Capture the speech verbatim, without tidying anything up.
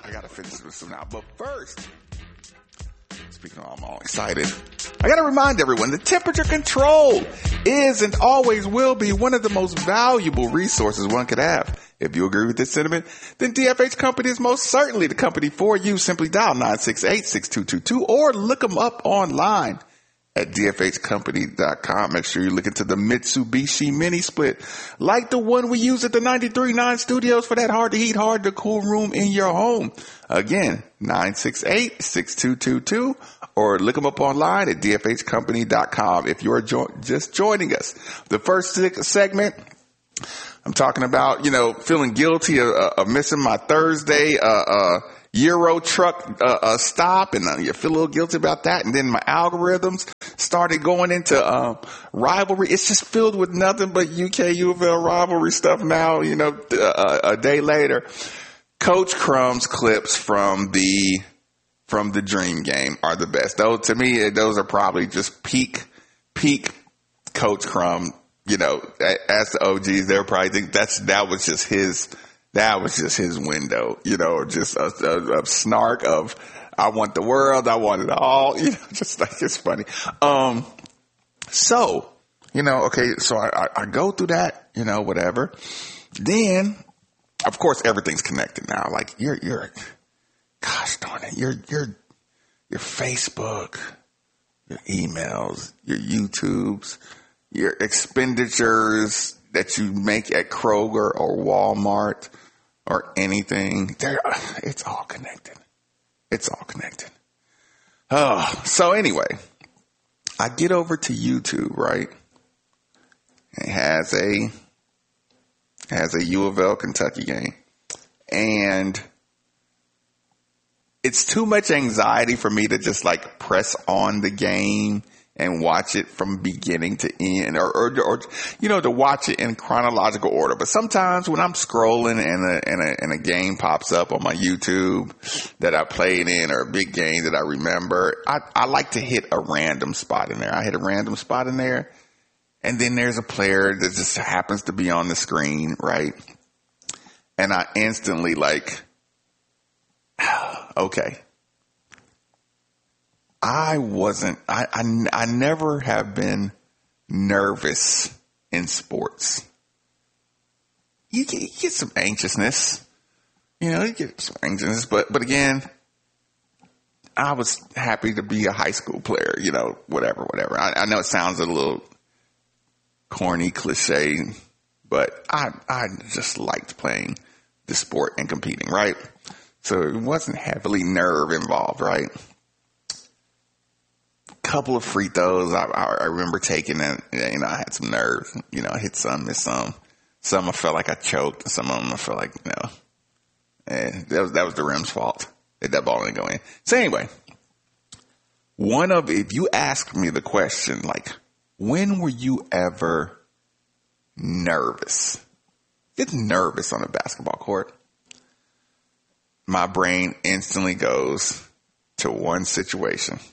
I gotta finish this one out. But first, speaking of, I'm all excited. I gotta remind everyone that temperature control is and always will be one of the most valuable resources one could have. If you agree with this sentiment, then D F H Company is most certainly the company for you. Simply dial nine six eight, six two two two or look them up online at D F H company dot com. Make sure you look into the Mitsubishi Mini Split, like the one we use at the ninety-three point nine studios for that hard to heat, hard to cool room in your home. Again, nine six eight, six two two two or look them up online at D F H company dot com. If you are jo- just joining us, the first segment, I'm talking about, you know, feeling guilty of, of missing my Thursday, uh, uh, Euro truck, uh, uh, stop, and uh, you feel a little guilty about that. And then my algorithms started going into, um, rivalry. It's just filled with nothing but U K U of L rivalry stuff now, you know, uh, a day later. Coach Crumb's clips from the, from the Dream Game are the best. Though to me, those are probably just peak, peak Coach Crumb. You know, as the O Gs, they'll probably think that's, that was just his, that was just his window, you know, just a, a, a snark of, I want the world, I want it all, you know, just like, it's funny. Um, so, you know, okay, so I, I, I go through that, you know, whatever. Then, of course, everything's connected now. Like, you're, you're, gosh darn it, your, your, your Facebook, your emails, your YouTubes, your expenditures that you make at Kroger or Walmart or anything, it's all connected. It's all connected. Oh, so anyway, I get over to YouTube, right? It has a, has a U of L Kentucky game. And it's too much anxiety for me to just like press on the game and watch it from beginning to end, or, or, or, you know, to watch it in chronological order. But sometimes when I'm scrolling and a, and a, and a game pops up on my YouTube that I played in, or a big game that I remember, I, I like to hit a random spot in there. I hit a random spot in there, and then there's a player that just happens to be on the screen, right? And I instantly like, okay. I wasn't, I, I, I never have been nervous in sports. You get, you get some anxiousness, you know, you get some anxiousness, but, but again, I was happy to be a high school player, you know, whatever, whatever. I, I know it sounds a little corny, cliche, but I, I just liked playing the sport and competing, right? So it wasn't heavily nerve involved, right? Couple of free throws I, I remember taking, and you know, I had some nerves. You know, I hit some, missed some. Some I felt like I choked, and some of them I felt like, you know, eh, that was that was the rim's fault that that ball didn't go in. So anyway, one of if you ask me the question like, when were you ever nervous? Get nervous on a basketball court. My brain instantly goes to one situation.